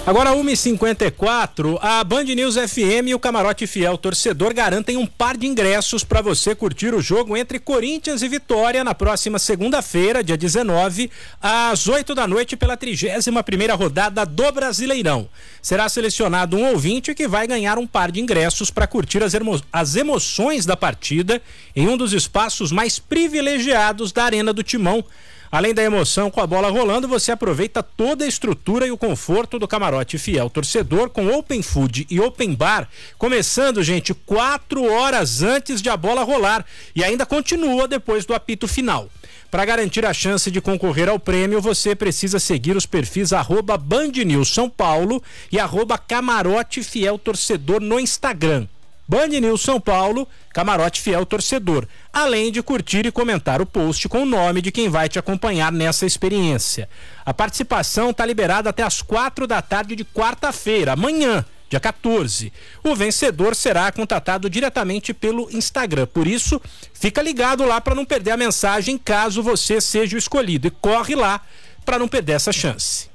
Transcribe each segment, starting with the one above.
Agora 1h54, a Band News FM e o Camarote Fiel Torcedor garantem um par de ingressos para você curtir o jogo entre Corinthians e Vitória na próxima segunda-feira, dia 19, às 8 da noite, pela 31ª rodada do Brasileirão. Será selecionado um ouvinte que vai ganhar um par de ingressos para curtir as emoções da partida em um dos espaços mais privilegiados da Arena do Timão. Além da emoção com a bola rolando, você aproveita toda a estrutura e o conforto do Camarote Fiel Torcedor, com Open Food e Open Bar, começando, gente, 4 horas antes de a bola rolar, e ainda continua depois do apito final. Para garantir a chance de concorrer ao prêmio, você precisa seguir os perfis @BandNewsSãoPaulo e @Camarote Fiel Torcedor no Instagram. Band News São Paulo, Camarote Fiel Torcedor, além de curtir e comentar o post com o nome de quem vai te acompanhar nessa experiência. A participação está liberada até às 4 da tarde de quarta-feira, amanhã, dia 14. O vencedor será contatado diretamente pelo Instagram, por isso, fica ligado lá para não perder a mensagem caso você seja o escolhido, e corre lá para não perder essa chance.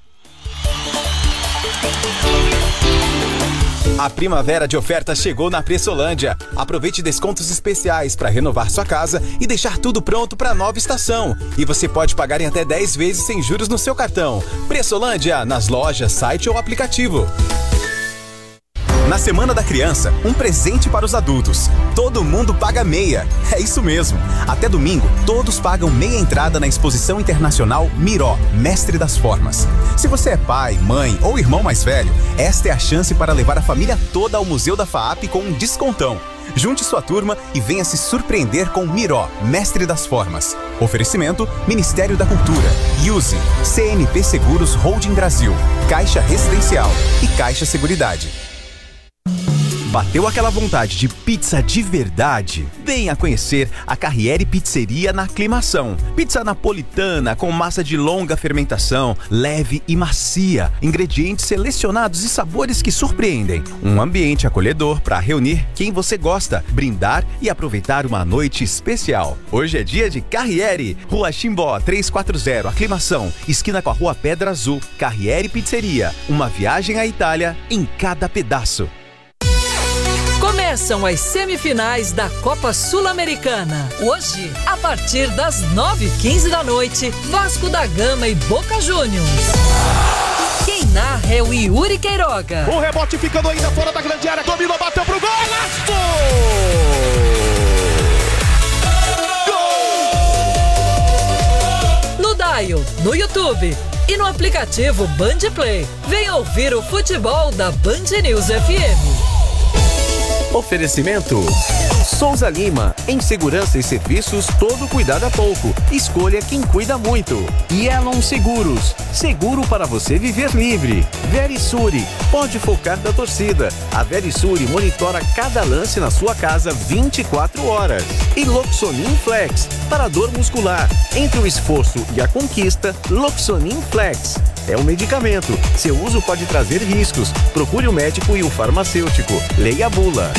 A primavera de ofertas chegou na Pressolândia. Aproveite descontos especiais para renovar sua casa e deixar tudo pronto para a nova estação. E você pode pagar em até 10 vezes sem juros no seu cartão. Pressolândia, nas lojas, site ou aplicativo. Na Semana da Criança, um presente para os adultos. Todo mundo paga meia. É isso mesmo. Até domingo, todos pagam meia entrada na Exposição Internacional Miró, Mestre das Formas. Se você é pai, mãe ou irmão mais velho, esta é a chance para levar a família toda ao Museu da FAAP com um descontão. Junte sua turma e venha se surpreender com Miró, Mestre das Formas. Oferecimento: Ministério da Cultura, Use, CNP Seguros Holding Brasil, Caixa Residencial e Caixa Seguridade. Bateu aquela vontade de pizza de verdade? Venha conhecer a Carriere Pizzeria na Aclimação. Pizza napolitana com massa de longa fermentação, leve e macia, ingredientes selecionados e sabores que surpreendem. Um ambiente acolhedor para reunir quem você gosta, brindar e aproveitar uma noite especial. Hoje é dia de Carriere, Rua Chimbó 340, Aclimação, esquina com a Rua Pedra Azul. Carriere Pizzeria, uma viagem à Itália em cada pedaço. Começam as semifinais da Copa Sul-Americana. Hoje, a partir das 9h15 da noite, Vasco da Gama e Boca Juniors. Quem narra é o Yuri Queiroga. O rebote ficando ainda fora da grande área. Dominou, bateu pro gol. Gol! No Dial, no YouTube e no aplicativo Band Play. Venha ouvir o futebol da Band News FM. Oferecimento Souza Lima, em segurança e serviços, todo cuidado é pouco. Escolha quem cuida muito. Yelon Seguros, seguro para você viver livre. Verisure, pode focar da torcida. A Verisure monitora cada lance na sua casa 24 horas. E Loxonin Flex, para dor muscular. Entre o esforço e a conquista, Loxonin Flex. É um medicamento. Seu uso pode trazer riscos. Procure o médico e o farmacêutico. Leia a bula.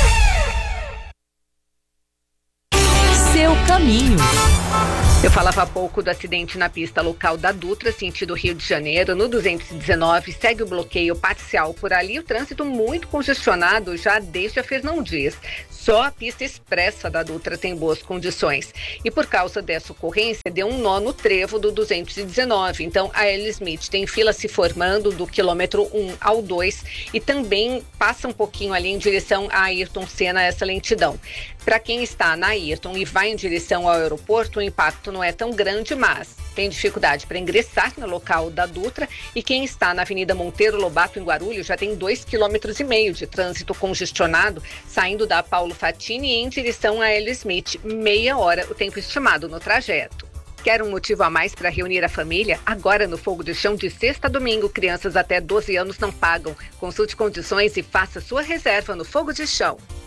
Seu caminho. Eu falava há pouco do acidente na pista local da Dutra, sentido Rio de Janeiro, no 219, segue o bloqueio parcial por ali, o trânsito muito congestionado já desde a Fernão Dias. Só a pista expressa da Dutra tem boas condições. E por causa dessa ocorrência, deu um nó no trevo do 219. Então, a L. Smith tem fila se formando do quilômetro 1 ao 2 e também passa um pouquinho ali em direção a Ayrton Senna, essa lentidão. Para quem está na Ayrton e vai em direção ao aeroporto, o impacto não é tão grande, mas tem dificuldade para ingressar no local da Dutra, e quem está na Avenida Monteiro Lobato, em Guarulhos, já tem 2,5 km de trânsito congestionado, saindo da Paulo Fatini em direção a L. Smith, meia hora o tempo estimado no trajeto. Quer um motivo a mais para reunir a família? Agora no Fogo de Chão, de sexta a domingo, crianças até 12 anos não pagam. Consulte condições e faça sua reserva no Fogo de Chão.